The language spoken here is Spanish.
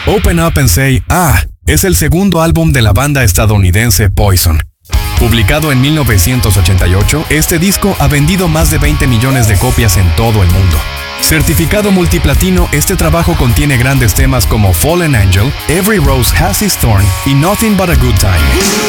Open Up and Say, es el segundo álbum de la banda estadounidense Poison. Publicado en 1988, este disco ha vendido más de 20 millones de copias en todo el mundo. Certificado multiplatino, este trabajo contiene grandes temas como Fallen Angel, Every Rose Has Its Thorn y Nothing But a Good Time.